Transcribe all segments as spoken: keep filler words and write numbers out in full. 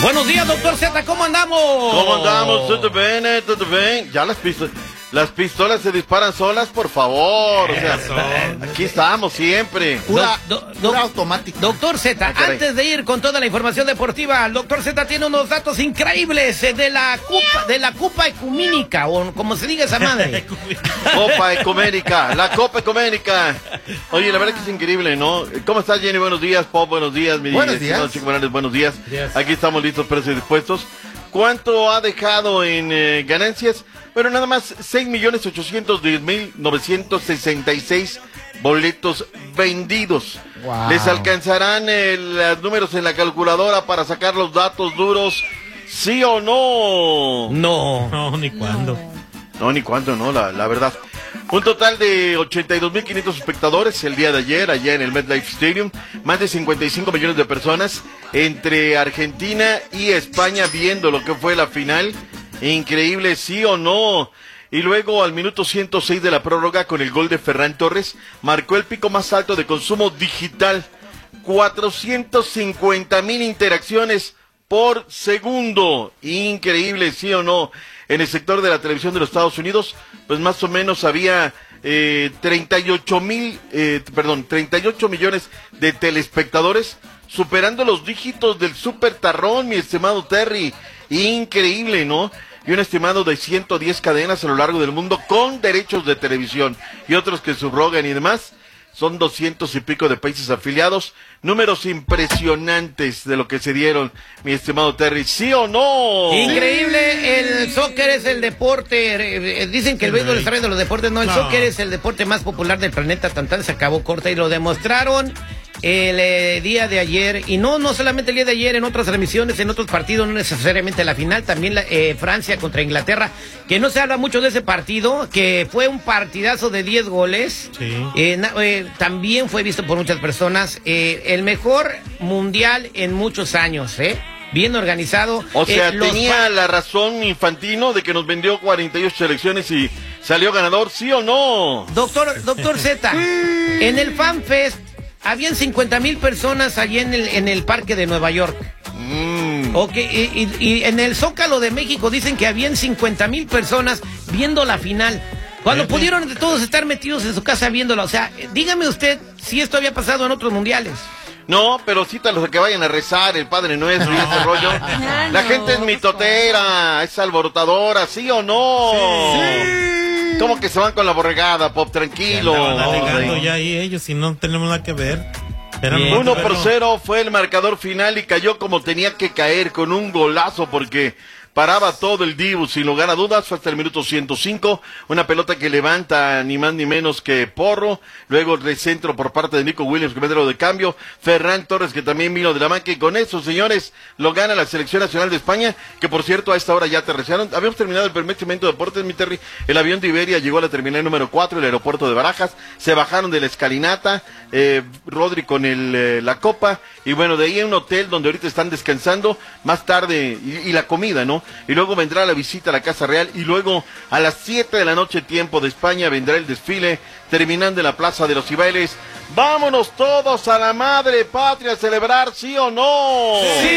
Buenos días, doctor Z, ¿cómo andamos? ¿Cómo andamos? ¿Todo bien? ¿Todo bien? Ya las pistolas, las pistolas se disparan solas, por favor. O sea, aquí estamos siempre. Pura, do, do, pura automática. Doctor Z, ah, antes de ir con toda la información deportiva, el doctor Z tiene unos datos increíbles de la Copa, de la Copa Ecuménica, o como se diga esa madre. Copa Ecuménica, la Copa Ecuménica. Oye, la verdad que es increíble, ¿no? ¿Cómo estás, Jenny? Buenos días, Pop, buenos días. Mi buenos días. Chico Morales, buenos días. días. Aquí estamos listos, pero dispuestos. ¿Cuánto ha dejado en eh, ganancias? Bueno, nada más seis millones ochocientos diez mil novecientos sesenta y seis boletos vendidos. Wow. ¿Les alcanzarán eh, los números en la calculadora para sacar los datos duros? ¿Sí o no? No. No, ni cuándo. No, no ni cuándo, no, la, la verdad. Un total de ochenta y dos mil quinientos espectadores el día de ayer, allá en el MetLife Stadium. Más de cincuenta y cinco millones de personas entre Argentina y España viendo lo que fue la final. Increíble, ¿sí o no? Y luego al minuto ciento seis de la prórroga, con el gol de Ferran Torres, marcó el pico más alto de consumo digital. cuatrocientos cincuenta mil interacciones por segundo. Increíble, ¿sí o no? En el sector de la televisión de los Estados Unidos, pues más o menos había eh, treinta y ocho mil, eh, perdón, treinta y ocho millones de telespectadores, superando los dígitos del Super Tarrón, mi estimado Terry. Increíble, ¿no? Y un estimado de ciento diez cadenas a lo largo del mundo con derechos de televisión y otros que subrogan y demás. Son doscientos y pico de países afiliados. Números impresionantes de lo que se dieron, mi estimado Terry. ¿Sí o no? Increíble, el soccer es el deporte. Dicen que el béisbol es el rey de los deportes. No, el no. soccer es el deporte más popular del planeta. Tan tan se acabó corta y lo demostraron el eh, día de ayer. Y no, no solamente el día de ayer, en otras transmisiones, en otros partidos, no necesariamente la final. También la, eh, Francia contra Inglaterra, que no se habla mucho de ese partido, que fue un partidazo de diez goles. Sí. Eh, na, eh, también fue visto por muchas personas. Eh, el mejor mundial en muchos años, ¿eh? Bien organizado. O sea, eh, tenía la razón Infantino de que nos vendió cuarenta y ocho selecciones y salió ganador, ¿sí o no? Doctor, doctor Z, en el FanFest habían cincuenta mil personas allí en el, en el parque de Nueva York. Mm. Okay, y, y, y en el Zócalo de México dicen que habían cincuenta mil personas viendo la final. Cuando pudieron de todos estar metidos en su casa viéndola. O sea, dígame usted si esto había pasado en otros mundiales. No, pero cítalos a que vayan a rezar el Padre Nuestro y ese rollo. No, la no, gente es mitotera, es alborotadora, ¿sí o no? Sí. ¿Cómo que se van con la borregada, Pop? Tranquilo. Alegando ya ahí ellos, si no tenemos nada que ver. uno por cero fue el marcador final y cayó como tenía que caer, con un golazo, porque paraba todo el Dibu, sin lugar a dudas. Fue hasta el minuto ciento cinco, una pelota que levanta ni más ni menos que Porro, luego el centro por parte de Nico Williams, que mete de cambio, Ferran Torres, que también vino de la banca, y con eso, señores, lo gana la Selección Nacional de España, que por cierto a esta hora ya aterrizaron. Habíamos terminado el primer segmento de deportes, mi Terry. El avión de Iberia llegó a la terminal número cuatro, el aeropuerto de Barajas, se bajaron de la escalinata, eh, Rodri con el, eh, la copa, y bueno, de ahí en un hotel donde ahorita están descansando, más tarde, y, y la comida, ¿no? Y luego vendrá la visita a la Casa Real, y luego a las siete de la noche, tiempo de España, vendrá el desfile, terminando en la Plaza de los Cibeles. ¡Vámonos todos a la madre patria a celebrar, sí o no!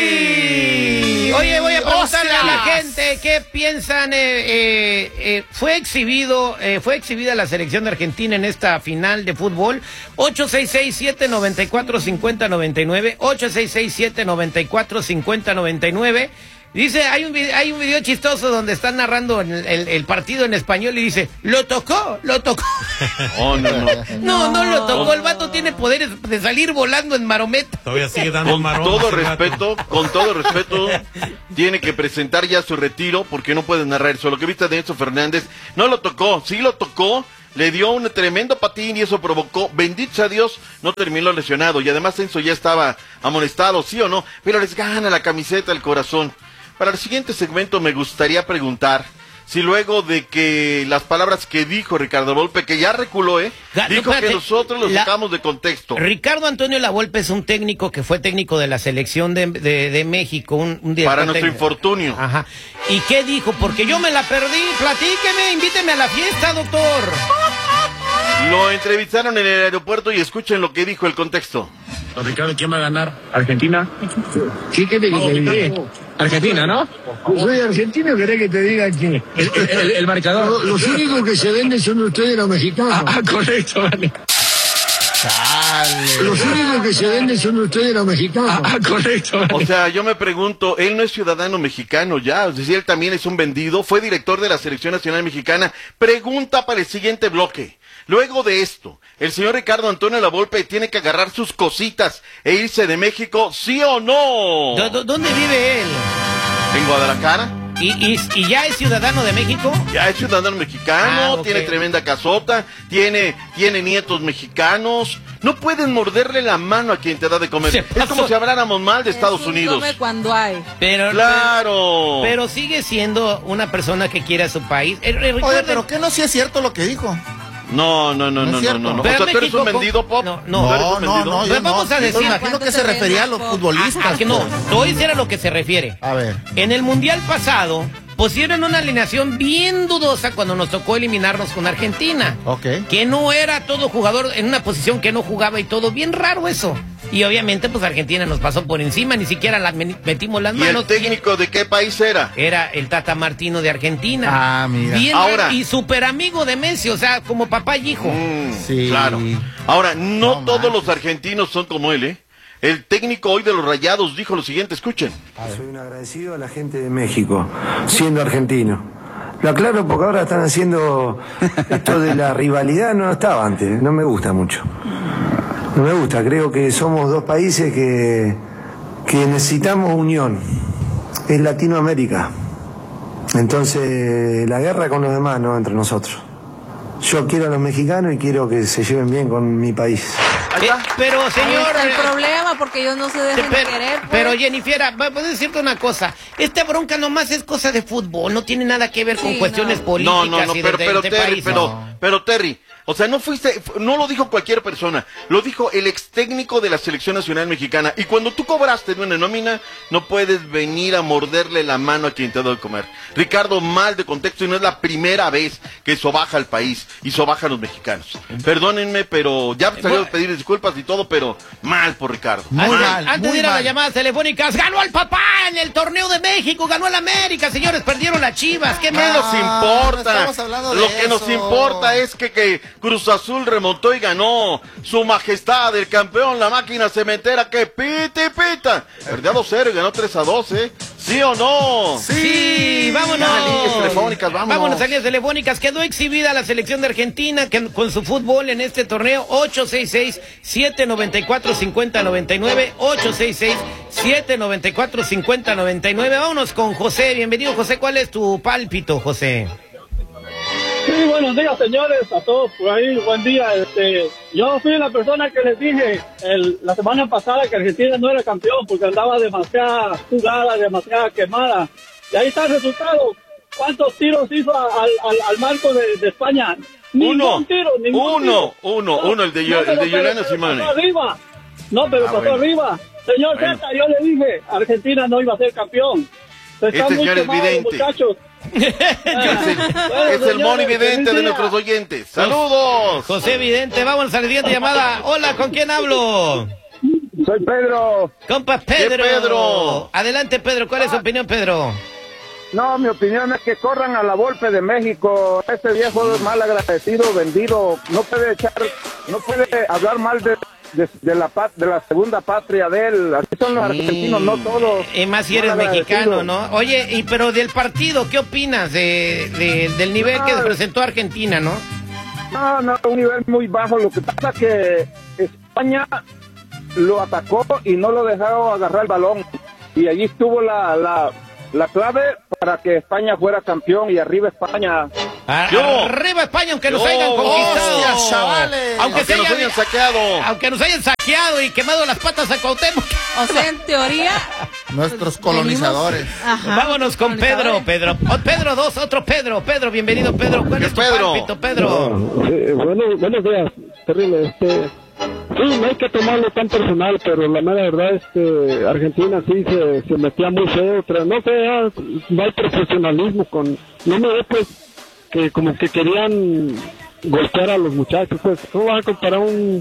¡Sí! Oye, voy a preguntarle a la gente qué piensan. Eh, eh, eh, fue exhibido, eh, fue exhibida la selección de Argentina en esta final de fútbol. ocho seis seis, siete nueve cuatro, cinco cero nueve nueve, ocho seis seis, siete nueve cuatro, cinco cero nueve nueve. Dice, hay un video, hay un video chistoso donde están narrando el, el, el partido en español y dice, lo tocó, lo tocó. Oh, no, no. No, no lo tocó, el vato tiene poderes de salir volando en marometa. Todavía sigue dando Con marón, todo respeto, con todo respeto, tiene que presentar ya su retiro, porque no puede narrar eso. Lo que viste de Enzo Fernández, no lo tocó, sí lo tocó, le dio un tremendo patín y eso provocó, bendito sea Dios, no terminó lesionado. Y además Enzo ya estaba amonestado, sí o no, pero les gana la camiseta el corazón. Para el siguiente segmento me gustaría preguntar si luego de que las palabras que dijo Ricardo Volpe, que ya reculó, ¿eh? Ga- dijo no, espérate, que nosotros lo la- sacamos de contexto. Ricardo Antonio Lavolpe es un técnico que fue técnico de la selección de, de, de México, un, un director Para nuestro técnico. infortunio. Ajá. ¿Y qué dijo? Porque yo me la perdí. Platíqueme, invíteme a la fiesta, doctor. Lo entrevistaron en el aeropuerto y escuchen lo que dijo, el contexto. Don Ricardo, ¿quién va a ganar? ¿Argentina? ¿Qué quiere que te diga? Argentina, ¿no? Pues soy argentino, ¿querés que te diga quién? El, el, el, el marcador. Los, los únicos que se venden son ustedes los mexicanos. Ah, ah, correcto, vale. Dale. Los únicos que se venden son ustedes los mexicanos. Ah, ah, correcto, vale. O sea, yo me pregunto, él no es ciudadano mexicano ya, es decir, él también es un vendido, fue director de la Selección Nacional Mexicana. Pregunta para el siguiente bloque. Luego de esto, ¿el señor Ricardo Antonio Lavolpe tiene que agarrar sus cositas e irse de México, sí o no? ¿Dó- ¿Dónde vive él? ¿En Guadalajara? ¿Y, y, y ya es ciudadano de México? Ya es ciudadano mexicano, Ah, ok. tiene tremenda casota, tiene, tiene nietos mexicanos. No pueden morderle la mano a quien te da de comer. Se Es pasó. como si habláramos mal de Estados Es un Unidos. come cuando hay. Pero, ¡Claro! Pero sigue siendo una persona que quiere a su país. Eh, eh, Oye, recuerden- pero ¿qué no sí es cierto lo que dijo? No, no, no, No es no, no, cierto. no, no. O Pero sea, ¿tú eres México un con- vendido, Pop? no, ¿Tú no. eres un No, no, vendido? no, yo Pues vamos no. a decir- Yo me imagino que se refería a los futbolistas. Ah, que no, pues. te voy a decir a lo que se refiere. A ver. En el Mundial pasado pusieron una alineación bien dudosa cuando nos tocó eliminarnos con Argentina. Ok. Que no era todo jugador en una posición que no jugaba y todo. Bien raro eso. Y obviamente pues Argentina nos pasó por encima, ni siquiera la men- metimos las ¿Y manos. el técnico de qué país era? Era el Tata Martino de Argentina. Ah, mira. Bien Ahora- raro, y súper amigo de Messi, o sea, como papá y hijo. Mm, Sí. Claro. Ahora, no, No todos manches. los argentinos son como él, ¿eh? El técnico hoy de los Rayados dijo lo siguiente, escuchen. Soy un agradecido a la gente de México, siendo argentino. Lo aclaro porque ahora están haciendo esto de la rivalidad, no estaba antes, no me gusta mucho. No me gusta, creo que somos dos países que, que necesitamos unión. Es Latinoamérica. Entonces, la guerra con los demás, no entre nosotros. Yo quiero a los mexicanos y quiero que se lleven bien con mi país. Ahí Eh, está. pero Ahí señor... está el eh, problema, porque ellos no se dejan Pero, querer. pues. pero Jennifer, voy a decirte una cosa. Esta bronca nomás es cosa de fútbol, no tiene nada que ver con Sí, cuestiones no. políticas No, no, no, y de- pero, de, pero de Terry, país. pero, No. pero Terry, o sea, no fuiste, no lo dijo cualquier persona, lo dijo el ex técnico de la Selección Nacional Mexicana. Y cuando tú cobraste de una nómina, no puedes venir a morderle la mano a quien te da de comer. Ricardo, mal de contexto, y no es la primera vez que sobaja al país y sobaja a los mexicanos. Perdónenme, pero ya salió a pedir disculpas y todo, pero mal por Ricardo. Muy Antes, mal, antes muy de ir a las mal. llamadas telefónicas, ganó al papá en el torneo de México, ganó al América, señores, perdieron las Chivas, qué ¿Qué mal. nos no importa? estamos hablando de Lo que nos eso. importa es que, que Cruz Azul remontó y ganó. Su majestad, el campeón, la máquina cementera, que pita y pita. Perdió dos cero y ganó tres a dos, ¿eh? ¿Sí o no? Sí, vámonos. Ya, líneas telefónicas, vámonos. Vámonos a líneas telefónicas. Quedó exhibida la selección de Argentina que, con su fútbol en este torneo. ocho seis seis, siete nueve cuatro, cinco cero nueve nueve. ocho seis seis, siete nueve cuatro, cinco cero nueve nueve. Vámonos con José. Bienvenido, José. ¿Cuál es tu pálpito, José? Sí, buenos días, señores, a todos por ahí, buen día. Este, yo fui la persona que les dije el, la semana pasada que Argentina no era campeón porque andaba demasiada jugada, demasiada quemada. Y ahí está el resultado. ¿Cuántos tiros hizo a- al, al, al marco de, de España? Ningún Uno, tiro, ningún uno, tiro. uno, uno, el de Yo- pero- el de pero- Juliano pero Simone. pasó arriba. No, pero Ah, pasó bueno. arriba. Señor Bueno. Zeta, yo le dije, Argentina no iba a ser campeón. Están Este muy señor es quemados los vidente. muchachos. Es el, Bueno, es el señores, monividente feliz de día. nuestros oyentes. ¡Saludos! José Vidente, vámonos a la siguiente llamada. Hola, ¿con quién hablo? Soy Pedro. Compa Pedro. Pedro? Adelante, Pedro. ¿Cuál es su opinión, Pedro? No, mi opinión es que corran a la Volpe de México. Este viejo es mal agradecido, vendido. No puede echar, no puede hablar mal de, de, de la pat- de la segunda patria de él. Así son los argentinos, no todos. Y más si eres Mal mexicano, agradecido. ¿no? Oye, y pero del partido, ¿qué opinas de, de- del nivel que Ah. presentó Argentina, no? No, no, un nivel muy bajo. Lo que pasa es que España lo atacó y no lo dejó agarrar el balón. Y allí estuvo la, la, la clave para que España fuera campeón y arriba España. A- Yo. Arriba España, aunque nos Yo. hayan conquistado. Hostias, chavales. Aunque, Aunque se nos hayan, hayan saqueado. aunque nos hayan saqueado y quemado las patas a Cuauhtémoc. O sea, en teoría. Nuestros colonizadores. venimos- Ajá, Vámonos con Pedro, colonizadores. Pedro. Oh, Pedro dos, otro Pedro. Pedro, bienvenido, Pedro. ¿Cuál ¿Qué es tu Pedro? pálpito, Pedro? bueno, buenos días, terrible. Este, sí, no hay que tomarlo tan personal, pero la mera verdad es que Argentina sí se, se metía muy feo. Pero no sé, ah, no hay profesionalismo con. No me ve pues que como que querían golpear a los muchachos. Pues, ¿cómo vas a comparar un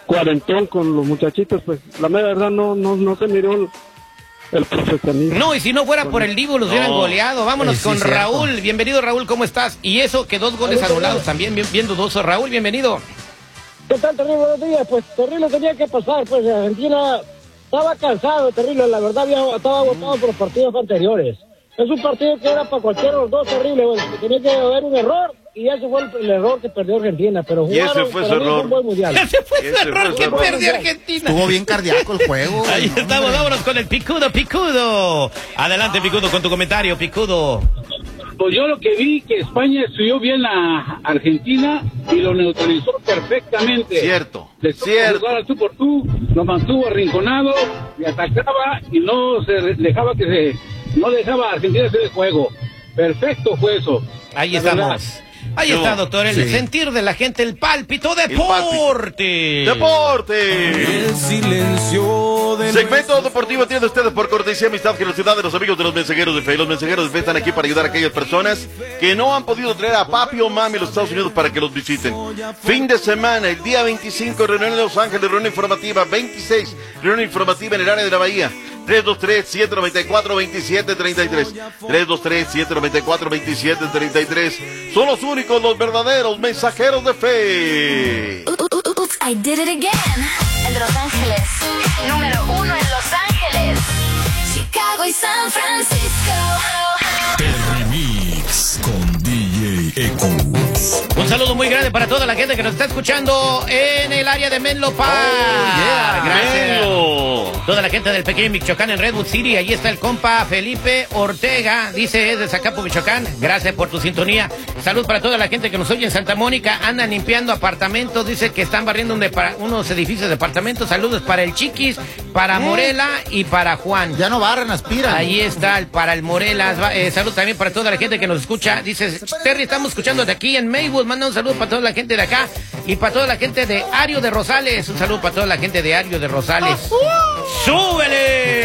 cuarentón con los muchachitos, pues la mera verdad no, no, no se miró el, el profesionalismo. No, y si no fuera por el Divo los hubieran No. goleado. Vámonos Sí, sí, con cierto. Raúl. Bienvenido, Raúl, ¿cómo estás? Y eso que dos goles anulados también, bien, bien dudoso. Raúl, bienvenido. ¿Qué tal, Terrible? Buenos días. Pues Terrible tenía que pasar, pues Argentina estaba cansado, Terrible, la verdad había, estaba agotado por los partidos anteriores. Es un partido que era para cualquiera de los dos, Terrible, pues, tenía que haber un error y ese fue el, el error que perdió Argentina, pero Y ese jugaron, fue su para mí fue error. un buen mundial. Ese fue Ese su fue error su que error. perdió Argentina. Estuvo bien cardíaco el juego. Ahí No, estamos, hombre. vámonos con el Picudo, Picudo. Adelante, Picudo, con tu comentario, Picudo. Pues yo lo que vi que España estudió bien a Argentina y lo neutralizó perfectamente. Cierto, Le tocó cierto. jugar al tú por tú, lo mantuvo arrinconado, le atacaba y no se re- dejaba que se, no dejaba a Argentina hacer el juego. Perfecto fue eso. Ahí La estamos. verdad. Ahí Yo- está, doctor, el sí. sentir de la gente, el pálpito pálpito. deporte. ¡Deporte! silencio de Segmento deportivo tiene ustedes por cortesía, amistad, generosidad de los amigos de los mensajeros de fe. Los mensajeros de fe están aquí para ayudar a aquellas personas que no han podido traer a papi o mami a los Estados Unidos para que los visiten. Fin de semana, el día veinticinco, reunión en Los Ángeles, reunión informativa. veintiséis, reunión informativa en el área de la Bahía. tres dos tres, siete nueve cuatro, dos siete tres tres. tres dos tres, siete nueve cuatro, dos siete tres tres. Son los únicos, los verdaderos mensajeros de fe. Oops, I did it again. El de Los Ángeles. Número uno en Los Ángeles. Chicago y San Francisco. Remix con D J Ecos. Un saludo muy grande para toda la gente que nos está escuchando en el área de Menlo Park. yeah, Gracias. Menlo. Toda la gente del pequeño Michoacán en Redwood City. Ahí está el compa Felipe Ortega. Dice, es de Zacapo, Michoacán. Gracias por tu sintonía. Salud para toda la gente que nos oye en Santa Mónica. Andan limpiando apartamentos. Dice que están barriendo un depara- unos edificios de apartamentos. Saludos para el Chiquis, para Morela y para Juan. Ya no barren, aspiran. Ahí está, el, para el Morelas. Va- eh, salud también para toda la gente que nos escucha. Dice, Terry, estamos escuchando de aquí en Maywood. Manda un saludo para toda la gente de acá y para toda la gente de Ario de Rosales. Un saludo para toda la gente de Ario de Rosales. ¡Súbele!